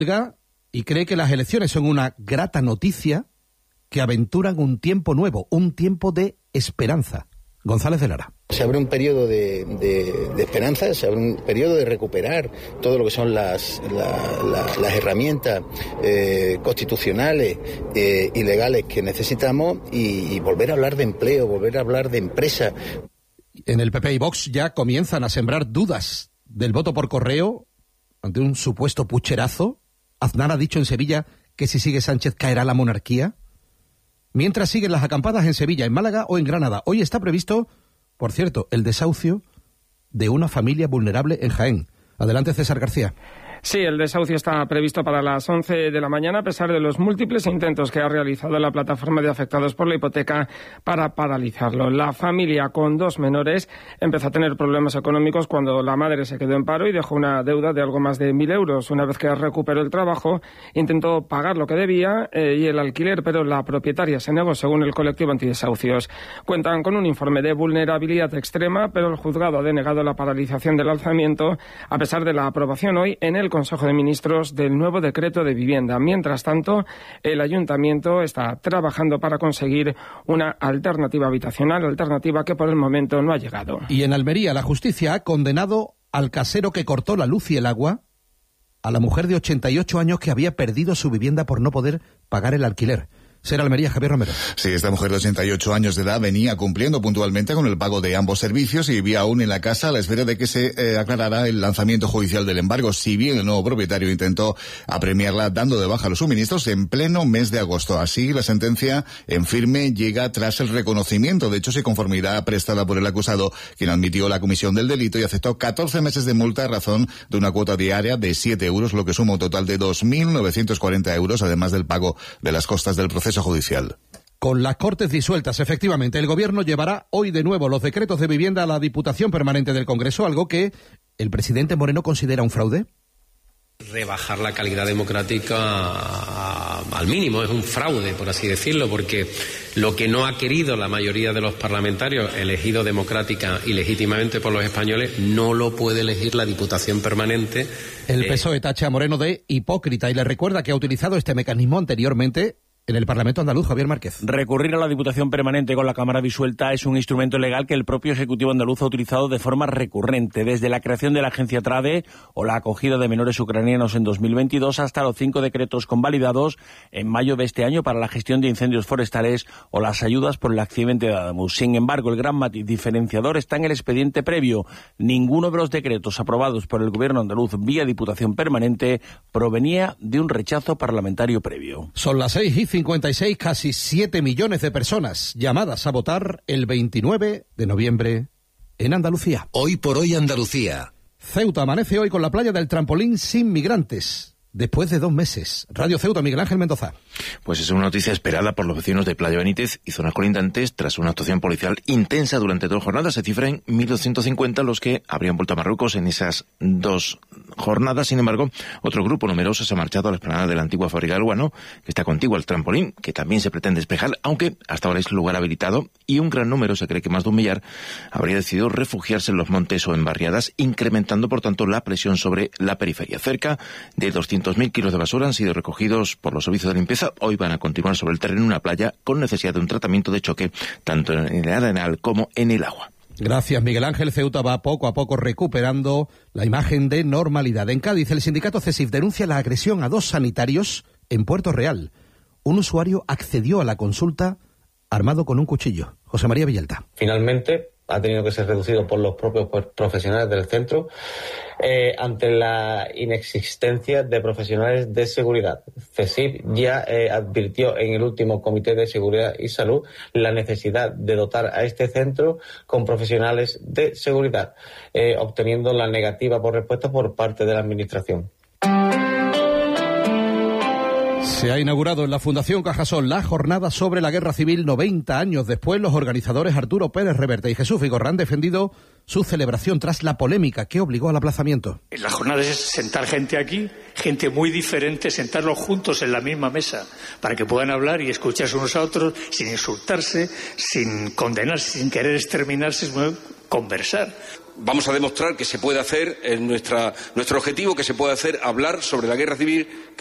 Y cree que las elecciones son una grata noticia que aventuran un tiempo nuevo, un tiempo de esperanza. González de Lara. Se abre un periodo de esperanza, se abre un periodo de recuperar todo lo que son las herramientas constitucionales y legales que necesitamos y volver a hablar de empleo, volver a hablar de empresa. En el PP y Vox ya comienzan a sembrar dudas del voto por correo ante un supuesto pucherazo. Aznar ha dicho en Sevilla que si sigue Sánchez caerá la monarquía. Mientras siguen las acampadas en Sevilla, en Málaga o en Granada. Hoy está previsto, por cierto, el desahucio de una familia vulnerable en Jaén. Adelante, César García. Sí, el desahucio está previsto para las 11 de la mañana, a pesar de los múltiples intentos que ha realizado la plataforma de afectados por la hipoteca para paralizarlo. La familia con 2 menores empezó a tener problemas económicos cuando la madre se quedó en paro y dejó una deuda de algo más de 1.000 euros. Una vez que recuperó el trabajo, intentó pagar lo que debía y el alquiler, pero la propietaria se negó, según el colectivo antidesahucios. Cuentan con un informe de vulnerabilidad extrema, pero el juzgado ha denegado la paralización del alzamiento, a pesar de la aprobación hoy en el Consejo de Ministros del nuevo decreto de vivienda. Mientras tanto, el Ayuntamiento está trabajando para conseguir una alternativa habitacional, alternativa que por el momento no ha llegado. Y en Almería, la justicia ha condenado al casero que cortó la luz y el agua a la mujer de 88 años que había perdido su vivienda por no poder pagar el alquiler. Ser Almería, Javier Romero. Sí, esta mujer de 88 años de edad venía cumpliendo puntualmente con el pago de ambos servicios y vivía aún en la casa a la espera de que se aclarara el lanzamiento judicial del embargo, si bien el nuevo propietario intentó apremiarla dando de baja los suministros en pleno mes de agosto. Así, la sentencia en firme llega tras el reconocimiento de hechos y conformidad prestada por el acusado, quien admitió la comisión del delito y aceptó 14 meses de multa a razón de una cuota diaria de 7 euros, lo que suma un total de 2.940 euros, además del pago de las costas del proceso judicial. Con las Cortes disueltas, efectivamente, el Gobierno llevará hoy de nuevo los decretos de vivienda a la Diputación Permanente del Congreso, algo que el presidente Moreno considera un fraude. Rebajar la calidad democrática al mínimo, es un fraude, por así decirlo, porque lo que no ha querido la mayoría de los parlamentarios elegidos democrática y legítimamente por los españoles, no lo puede elegir la Diputación Permanente. El PSOE tacha a Moreno de hipócrita y le recuerda que ha utilizado este mecanismo anteriormente en el Parlamento andaluz. Javier Márquez. Recurrir a la Diputación Permanente con la Cámara disuelta es un instrumento legal que el propio Ejecutivo andaluz ha utilizado de forma recurrente, desde la creación de la agencia TRADE o la acogida de menores ucranianos en 2022 hasta los 5 decretos convalidados en mayo de este año para la gestión de incendios forestales o las ayudas por el accidente de Adamus. Sin embargo, el gran matiz diferenciador está en el expediente previo. Ninguno de los decretos aprobados por el Gobierno andaluz vía Diputación Permanente provenía de un rechazo parlamentario previo. Son las 6:56, casi 7 millones de personas llamadas a votar el 29 de noviembre en Andalucía. Hoy por hoy Andalucía. Ceuta amanece hoy con la playa del Trampolín sin migrantes. Después de 2 meses. Radio Ceuta, Miguel Ángel Mendoza. Pues es una noticia esperada por los vecinos de Playa Benítez y zonas colindantes tras una actuación policial intensa durante 2 jornadas. Se cifra en 1.250 los que habrían vuelto a Marruecos en esas 2 jornadas. Sin embargo, otro grupo numeroso se ha marchado a la explanada de la antigua fábrica del Guano, que está contigua al trampolín, que también se pretende despejar, aunque hasta ahora es lugar habilitado, y un gran número, se cree que más de 1 millar, habría decidido refugiarse en los montes o en barriadas, incrementando por tanto la presión sobre la periferia. Cerca de 200.000 kilos de basura han sido recogidos por los servicios de limpieza. Hoy van a continuar sobre el terreno en una playa con necesidad de un tratamiento de choque tanto en el arenal como en el agua. Gracias, Miguel Ángel. Ceuta va poco a poco recuperando la imagen de normalidad. En Cádiz, el sindicato CESIF denuncia la agresión a 2 sanitarios en Puerto Real. Un usuario accedió a la consulta armado con un cuchillo. José María Villalta. Finalmente ha tenido que ser reducido por los propios profesionales del centro ante la inexistencia de profesionales de seguridad. CESIF ya advirtió en el último Comité de Seguridad y Salud la necesidad de dotar a este centro con profesionales de seguridad, obteniendo la negativa por respuesta por parte de la Administración. Se ha inaugurado en la Fundación Cajasol la jornada sobre la Guerra Civil. 90 años después, los organizadores Arturo Pérez Reverte y Jesús Vigorra han defendido su celebración tras la polémica que obligó al aplazamiento. La jornada es sentar gente aquí, gente muy diferente, sentarlos juntos en la misma mesa para que puedan hablar y escucharse unos a otros sin insultarse, sin condenarse, sin querer exterminarse, sino conversar. Vamos a demostrar que se puede hacer, nuestro objetivo, que se puede hacer, hablar sobre la guerra civil.